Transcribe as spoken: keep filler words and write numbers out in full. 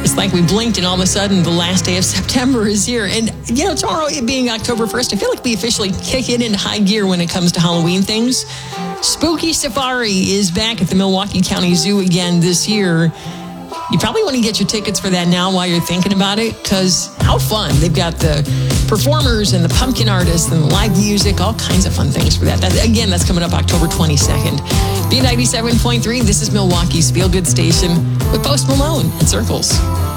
It's like we blinked and all of a sudden the last day of September is here. And, you know, tomorrow it being October first, I feel like we officially kick it into high gear when it comes to Halloween things. Spooky Safari is back at the Milwaukee County Zoo again this year. You probably want to get your tickets for that now while you're thinking about it, because how fun. They've got the performers and the pumpkin artists and the live music, all kinds of fun things for that. that again, that's coming up October twenty-second. B ninety-seven point three, this is Milwaukee's Feel Good Station with Post Malone and Circles.